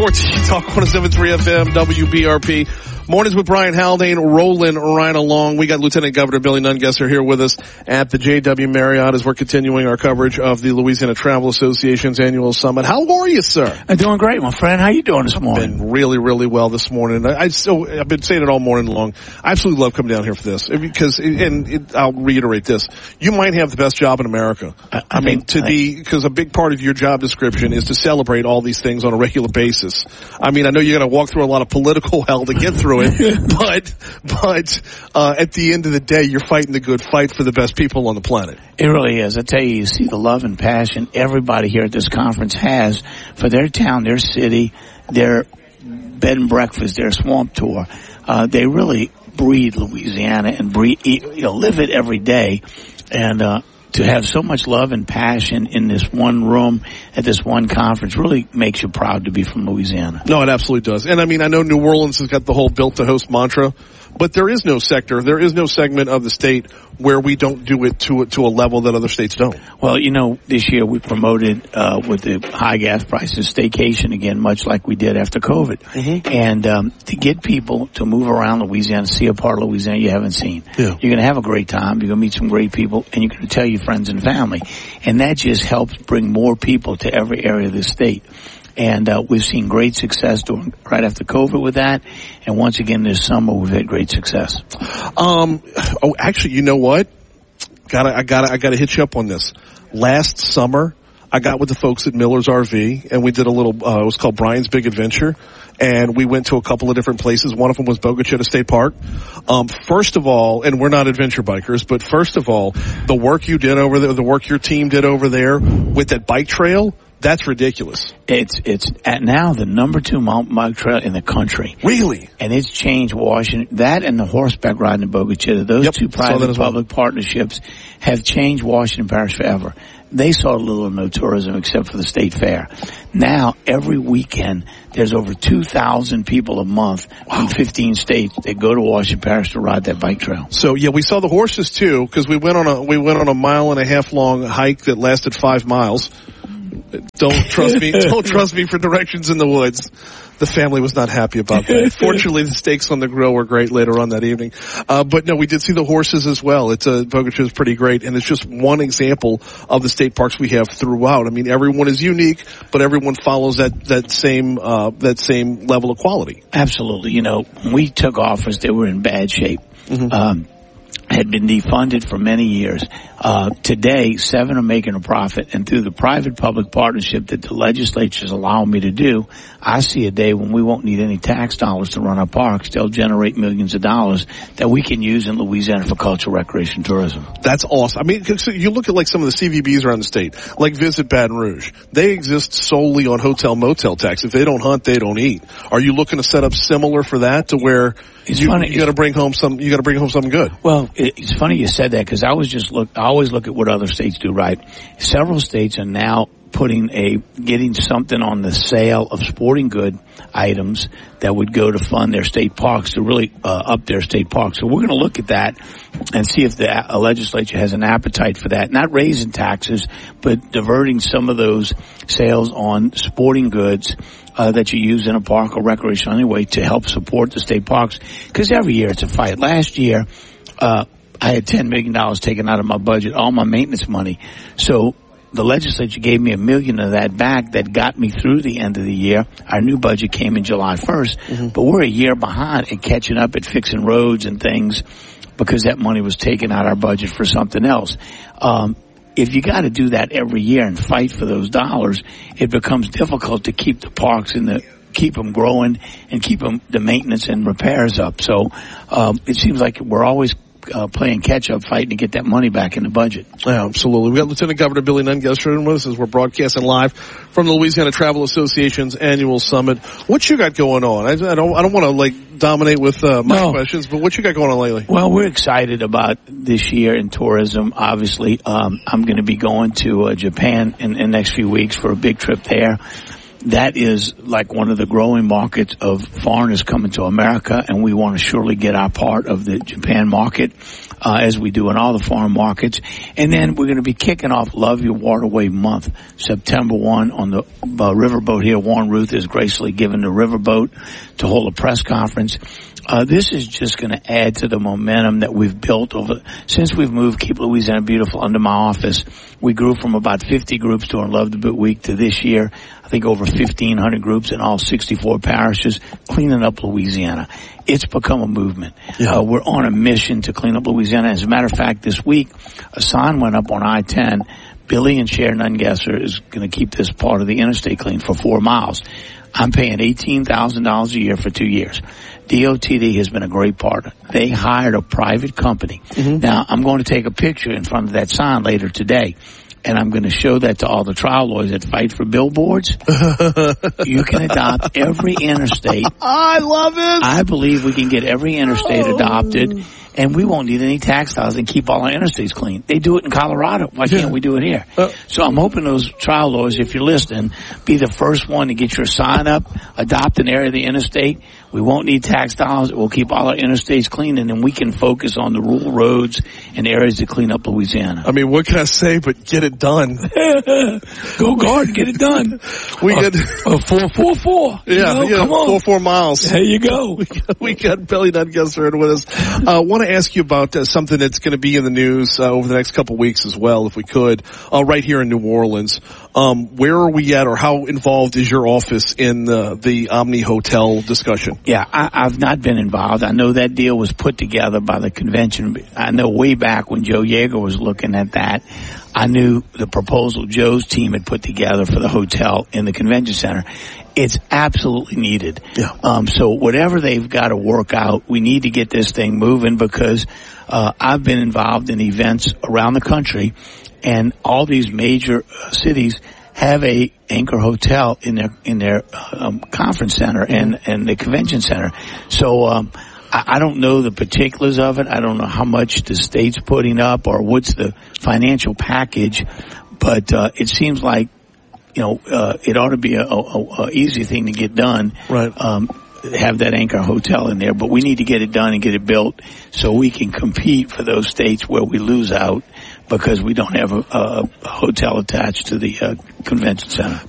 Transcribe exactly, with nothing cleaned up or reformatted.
Sports Talk one oh seven point three F M, W B R P. Mornings with Brian Haldane, rolling right along. We got Lieutenant Governor Billy Nungesser here with us at the J W Marriott as we're continuing our coverage of the Louisiana Travel Association's annual summit. How are you, sir? I'm doing great, my friend. How you doing this morning? I've been really, really well this morning. I, I so I've been saying it all morning long. I absolutely love coming down here for this because, and it, I'll reiterate this: you might have the best job in America. I, I, I mean, to I, be because a big part of your job description is to celebrate all these things on a regular basis. I mean, I know you got to walk through a lot of political hell to get through it, but but uh, at the end of the day, you're fighting the good fight for the best people on the planet. It really is. I tell you, you see the love and passion everybody here at this conference has for their town, their city, their bed and breakfast, their swamp tour. Uh, they really breathe Louisiana and breathe, you know, live it every day. And uh, to have so much love and passion in this one room at this one conference really makes you proud to be from Louisiana. No, it absolutely does. And I mean, I know New Orleans has got the whole built to host mantra, but there is no sector, there is no segment of the state where we don't do it to to a level that other states don't. Well, you know, this year we promoted uh with the high gas prices staycation again, much like we did after COVID. Mm-hmm. And um to get people to move around Louisiana, see a part of Louisiana you haven't seen. Yeah. You're going to have a great time. You're going to meet some great people, and you're going to tell your friends and family. And that just helps bring more people to every area of the state. And uh, we've seen great success during, right after COVID with that. And once again this summer we've had great success. Um, oh, actually, you know what? Gotta, I gotta, I gotta hit you up on this. Last summer, I got with the folks at Miller's R V, and we did a little, uh, it was called Brian's Big Adventure. And we went to a couple of different places. One of them was Boca Chica State Park. Um, first of all, and we're not adventure bikers, but first of all, the work you did over there, the work your team did over there with that bike trail, that's ridiculous. It's it's at now the number two mountain bike trail in the country. Really? And it's changed Washington. That and the horseback riding in Boca Chica, those yep, two private public well. partnerships have changed Washington Parish forever. They saw little or no tourism except for the state fair. Now, every weekend, there's over two thousand people a month wow. in fifteen states that go to Washington Parish to ride that bike trail. So, yeah, we saw the horses, too, because we went on a we went on a mile and a half long hike that lasted five miles. Don't trust me. Don't trust me for directions in the woods. The family was not happy about that. Fortunately, the steaks on the grill were great later on that evening. Uh, but no, we did see the horses as well. It's a, Boca Chica is pretty great, and it's just one example of the state parks we have throughout. I mean, everyone is unique, but everyone follows that, that same, uh, that same level of quality. Absolutely. You know, when we took office, they were in bad shape. Mm-hmm. Um, had been defunded for many years. Uh, today, seven are making a profit, and through the private-public partnership that the legislature is allowing me to do, I see a day when we won't need any tax dollars to run our parks. They'll generate millions of dollars that we can use in Louisiana for cultural, recreation, tourism. That's awesome. I mean, you look at like some of the C V Bs around the state, like Visit Baton Rouge. They exist solely on hotel motel tax. If they don't hunt, they don't eat. Are you looking to set up similar for that to where it's you, funny. you got to bring home some? You got to bring home something good. Well, it's funny you said that because I was just look. I always look at what other states do. Right, several states are now putting a getting something on the sale of sporting good items that would go to fund their state parks to really uh, up their state parks. So we're going to look at that and see if the uh, legislature has an appetite for that. Not raising taxes, but diverting some of those sales on sporting goods uh, that you use in a park or recreation anyway to help support the state parks. Because every year it's a fight. Last year, uh, I had ten million dollars taken out of my budget, all my maintenance money. So the legislature gave me a million of that back that got me through the end of the year. Our new budget came in July first, mm-hmm. but we're a year behind in catching up at fixing roads and things because that money was taken out of our budget for something else. Um, if you got to do that every year and fight for those dollars, it becomes difficult to keep the parks in the keep them growing and keep them the maintenance and repairs up. So um, it seems like we're always Uh, playing catch-up, fighting to get that money back in the budget. Yeah, absolutely. We got Lieutenant Governor Billy Nungesser with us as we're broadcasting live from the Louisiana Travel Association's annual summit. What you got going on? I, I don't, I don't want to like dominate with uh, my no. questions, but what you got going on lately? Well, we're excited about this year in tourism. Obviously, um, I'm going to be going to uh, Japan in, in the next few weeks for a big trip there. That is like one of the growing markets of foreigners coming to America, and we want to surely get our part of the Japan market. uh, as we do in all the farm markets. And then we're going to be kicking off Love Your Waterway Month, September first on the uh, riverboat here. Warren Ruth is graciously given the riverboat to hold a press conference. Uh, this is just going to add to the momentum that we've built over, since we've moved Keep Louisiana Beautiful under my office. We grew from about fifty groups during Love the Boot Week to this year, I think over fifteen hundred groups in all sixty-four parishes, cleaning up Louisiana. It's become a movement. Yeah. Uh, we're on a mission to clean up Louisiana. As a matter of fact, this week, a sign went up on I ten. Billy and Sharon Ungesser is going to keep this part of the interstate clean for four miles. I'm paying eighteen thousand dollars a year for two years. D O T D has been a great partner. They hired a private company. Mm-hmm. Now, I'm going to take a picture in front of that sign later today, and I'm going to show that to all the trial lawyers that fight for billboards. You can adopt every interstate. I love it. I believe we can get every interstate oh. adopted, and we won't need any tax dollars and keep all our interstates clean. They do it in Colorado. Why can't yeah. we do it here? Uh, so I'm hoping those trial lawyers, if you're listening, be the first one to get your sign up, adopt an area of the interstate. We won't need tax dollars. We'll keep all our interstates clean, and then we can focus on the rural roads and areas to clean up Louisiana. I mean, what can I say but get it done? Go guard, get it done. We uh, get uh, four, four, four. Yeah, you know, yeah, come on. four, four miles. There you go. We got, we got Billy Ungesser in with us. I uh, want to ask you about uh, something that's going to be in the news uh, over the next couple of weeks as well, if we could, uh, right here in New Orleans. Um, where are we at, or how involved is your office in the, the Omni Hotel discussion? Yeah, I, I've not been involved. I know that deal was put together by the convention. I know way back when Joe Yeager was looking at that, I knew the proposal Joe's team had put together for the hotel in the convention center. It's absolutely needed. Yeah. Um, so whatever they've got to work out, we need to get this thing moving, because uh, I've been involved in events around the country, and all these major uh, cities have a anchor hotel in their in their um, conference center and and the convention center. So um, I, I don't know the particulars of it. I don't know how much the state's putting up or what's the financial package, but uh, it seems like, you know, uh, it ought to be a, a, a easy thing to get done. Right. Um, have that anchor hotel in there, but we need to get it done and get it built so we can compete for those states where we lose out because we don't have a, a, a hotel attached to the uh, convention center.